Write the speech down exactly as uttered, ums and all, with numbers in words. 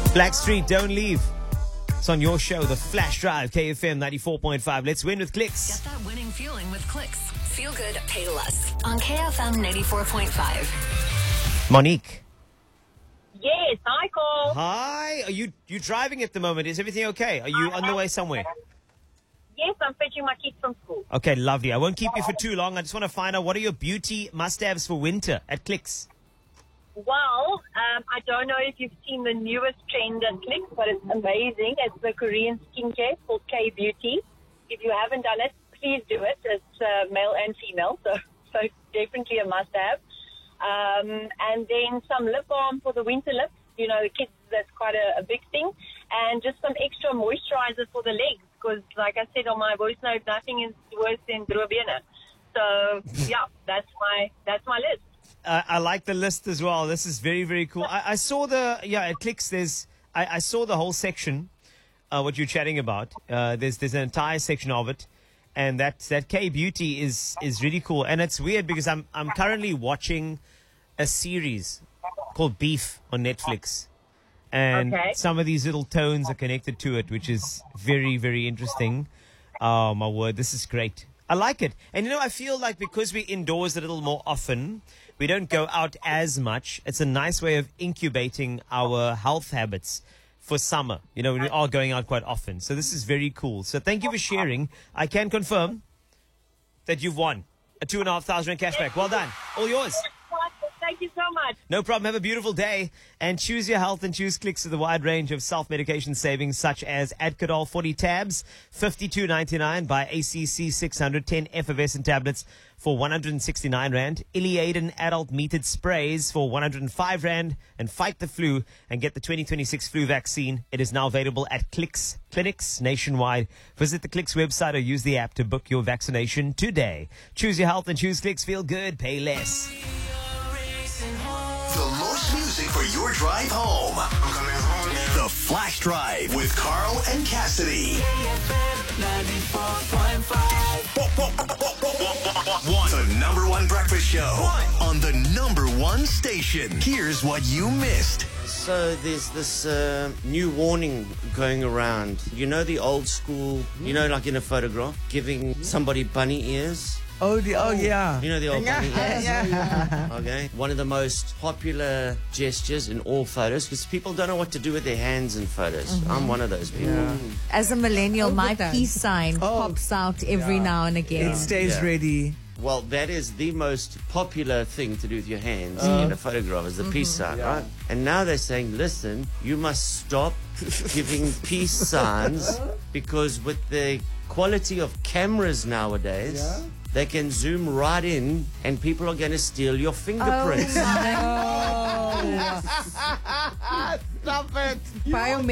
Blackstreet, don't leave. It's on your show, The Flash Drive, K F M ninety-four point five. Let's win with clicks. Get that winning feeling with clicks. Feel good, pay less. On K F M ninety-four point five. Monique. Yes, hi, Cole. Hi. Are you you driving at the moment? Is everything okay? Are you on the way somewhere? Yes, I'm fetching my kids from school. Okay, lovely. I won't keep you for too long. I just want to find out, what are your beauty must-haves for winter at Clicks? Well, um, I don't know if you've seen the newest trend at Clicks, but it's amazing. It's the Korean skincare called K-Beauty. If you haven't done it, please do it. It's uh, male and female, so, so it's definitely a must-have. Um, and then some lip balm for the winter lips. You know, the kids, that's quite a, a big thing. And just some extra moisturizer for the legs, because like I said on my voice note, nothing is worse than drobiene. So, yeah, that's my that's my list. Uh, I like the list as well. This is very, very cool. I, I saw the, yeah, at Clicks, there's, I, I saw the whole section, uh, what you're chatting about. Uh, there's there's an entire section of it. And that, that K-Beauty is, is really cool. And it's weird because I'm, I'm currently watching a series called Beef on Netflix. And Okay. some of these little tones are connected to it, which is very, very interesting. Oh, my word. This is great. I like it. And, you know, I feel like because we're indoors a little more often, we don't go out as much. It's a nice way of incubating our health habits for summer. You know, we are going out quite often. So this is very cool. So thank you for sharing. I can confirm that you've won a two and a half thousand rand cashback. Well done. All yours. Thank you so much. No problem. Have a beautiful day. And choose your health and choose Clicks with a wide range of self-medication savings such as Adcodol forty tabs, fifty-two ninety-nine, by A C C six hundred, ten effervescent tablets for one hundred sixty-nine rand, Iliaden adult metered sprays for one hundred five rand, and fight the flu and get the twenty twenty-six flu vaccine. It is now available at Clicks clinics nationwide. Visit the Clicks website or use the app to book your vaccination today. Choose your health and choose Clicks. Feel good, pay less. The most music for your drive home. The Flash Drive with Carl and Cassidy. The number one breakfast show on the number one station. Here's what you missed. So there's this uh, new warning going around. You know the old school, you know, like in a photograph, giving somebody bunny ears? Oh, the, oh yeah. You know the old bunny ears? yeah. Okay. One of the most popular gestures in all photos, because people don't know what to do with their hands in photos. Mm-hmm. I'm one of those people. Yeah. As a millennial, Oh, my good peace sign Oh. pops out every now and again. It stays Yeah. ready. Well, that is the most popular thing to do with your hands in a photograph, is the peace sign, right? And now they're saying, listen, you must stop giving peace signs, because with the quality of cameras nowadays, they can zoom right in and people are going to steal your fingerprints. Oh. Stop it. Biometric